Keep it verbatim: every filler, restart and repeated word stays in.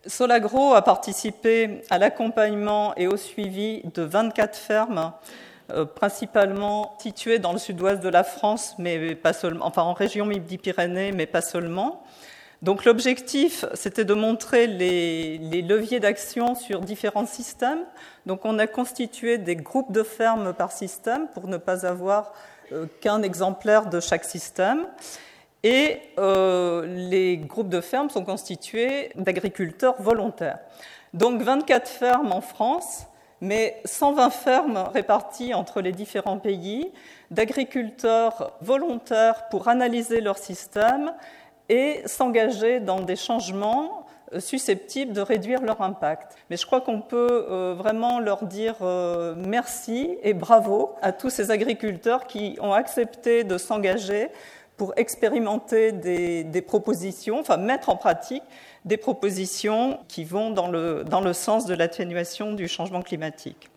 Solagro a participé à l'accompagnement et au suivi de vingt-quatre fermes, euh, principalement situées dans le sud-ouest de la France, mais pas seulement, enfin en région Midi-Pyrénées, mais pas seulement. Donc l'objectif, c'était de montrer les, les leviers d'action sur différents systèmes. Donc on a constitué des groupes de fermes par système pour ne pas avoir euh, qu'un exemplaire de chaque système. Et euh, les groupes de fermes sont constitués d'agriculteurs volontaires. Donc vingt-quatre fermes en France, mais cent vingt fermes réparties entre les différents pays, d'agriculteurs volontaires pour analyser leur système et s'engager dans des changements susceptibles de réduire leur impact. Mais je crois qu'on peut euh, vraiment leur dire euh, merci et bravo à tous ces agriculteurs qui ont accepté de s'engager pour expérimenter des, des propositions, enfin mettre en pratique des propositions qui vont dans le, dans le sens de l'atténuation du changement climatique.